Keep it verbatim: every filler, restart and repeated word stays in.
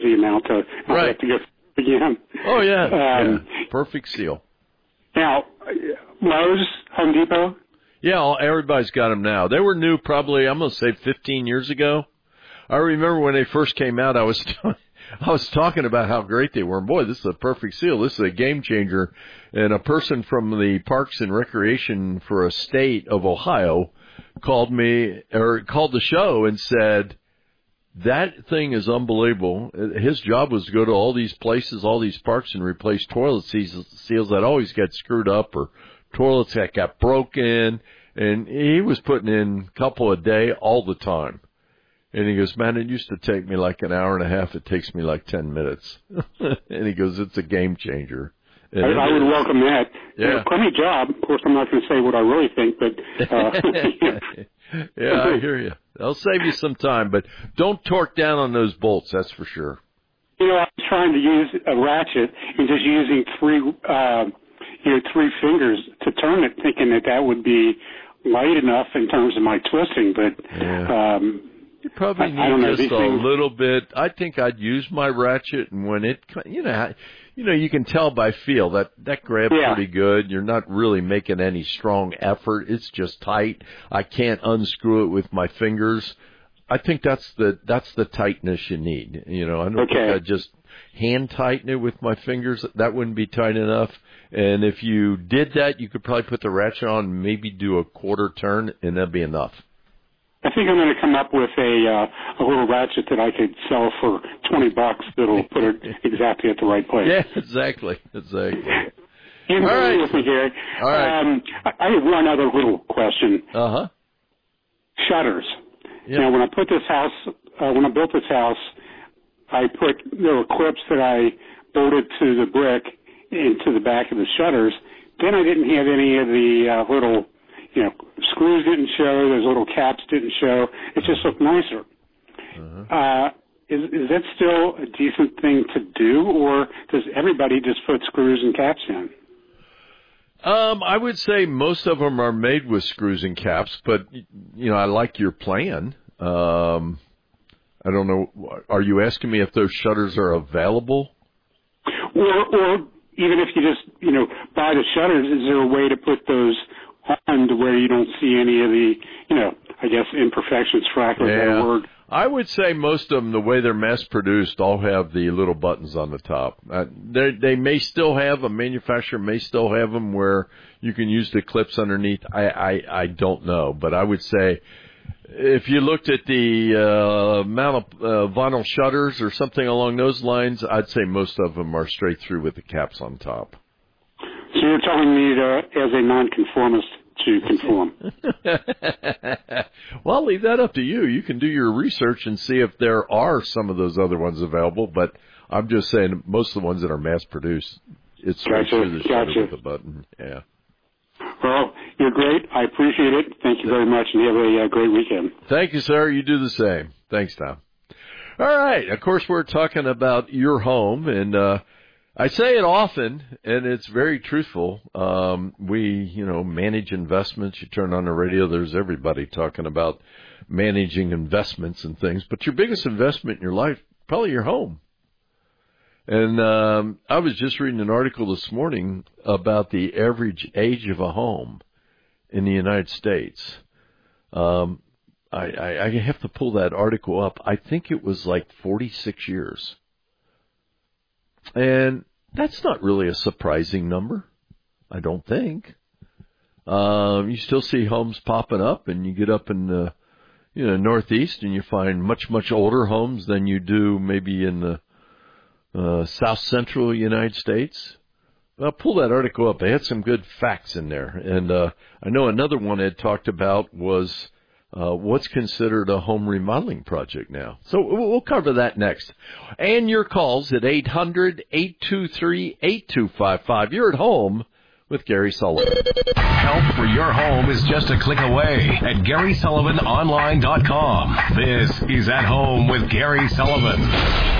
the amount to not right. have to go again. Oh, yeah. Um, yeah. Perfect seal. Now, Lowe's, Home Depot? Yeah, everybody's got them now. They were new probably, I'm going to say fifteen years ago. I remember when they first came out, I was I was talking about how great they were. And boy, this is a perfect seal. This is a game changer. And a person from the Parks and Recreation for a state of Ohio called me or called the show and said, that thing is unbelievable. His job was to go to all these places, all these parks, and replace toilet seals that always get screwed up or toilets that got broken. And he was putting in a couple a day all the time. And he goes, man, it used to take me like an hour and a half. It takes me like ten minutes. And he goes, it's a game changer. I, I would welcome that. Yeah. Crummy job. Of course, I'm not going to say what I really think, but... Uh, yeah, I hear you. They'll save you some time, but don't torque down on those bolts, that's for sure. You know, I was trying to use a ratchet and just using three, uh, you know, three fingers to turn it, thinking that that would be light enough in terms of my twisting, but... Yeah. Um, You probably I, I don't need know, just a things... little bit. I think I'd use my ratchet, and when it, you know, you know, you can tell by feel that that grabs yeah. pretty good. You're not really making any strong effort. It's just tight. I can't unscrew it with my fingers. I think that's the that's the tightness you need. You know, I don't okay. think I'd just hand tighten it with my fingers. That wouldn't be tight enough. And if you did that, you could probably put the ratchet on, and maybe do a quarter turn, and that'd be enough. I think I'm going to come up with a uh, a little ratchet that I could sell for twenty bucks that'll put it exactly at the right place. Yeah, exactly, exactly. You can All agree right. with me, Gary. All right. Um, I I have one other little question. Uh huh. Shutters. Yeah. Now, when I put this house, uh, when I built this house, I put there were clips that I bolted to the brick into the back of the shutters. Then I didn't have any of the uh, little, you know, screws didn't show, those little caps didn't show. It just looked nicer. Uh-huh. Uh, is, is that still a decent thing to do, or does everybody just put screws and caps in? Um, I would say most of them are made with screws and caps, but, you know, I like your plan. Um, I don't know. Are you asking me if those shutters are available? Or, or even if you just, you know, buy the shutters, is there a way to put those on to where you don't see any of the, you know, I guess imperfections, for lack of a better word? I would say most of them, the way they're mass-produced, all have the little buttons on the top. Uh, they they may still have, a manufacturer may still have them where you can use the clips underneath. I, I, I don't know, but I would say if you looked at the uh, amount of uh, vinyl shutters or something along those lines, I'd say most of them are straight through with the caps on top. So you're telling me to, as a nonconformist, to conform? Well, I'll leave that up to you. You can do your research and see if there are some of those other ones available, but I'm just saying most of the ones that are mass-produced, it's right gotcha, through the shutter gotcha. with a button. Yeah. Well, you're great. I appreciate it. Thank you very much, and you have a uh, great weekend. Thank you, sir. You do the same. Thanks, Tom. All right. Of course, we're talking about your home, and uh I say it often, and it's very truthful. Um, we, you know, manage investments. You turn on the radio, there's everybody talking about managing investments and things. But your biggest investment in your life, probably your home. And um, I was just reading an article this morning about the average age of a home in the United States. Um, I, I, I have to pull that article up. I think it was like forty-six years. And that's not really a surprising number, I don't think. Um, you still see homes popping up, and you get up in the, you know, Northeast, and you find much, much older homes than you do maybe in the uh, South Central United States. I'll pull that article up. They had some good facts in there. And uh, I know another one Ed talked about was Uh, what's considered a home remodeling project now. So we'll cover that next. And your calls at eight hundred, eight two three, eight two five five. You're at home with Gary Sullivan. Help for your home is just a click away at Gary Sullivan Online dot com. This is At Home with Gary Sullivan.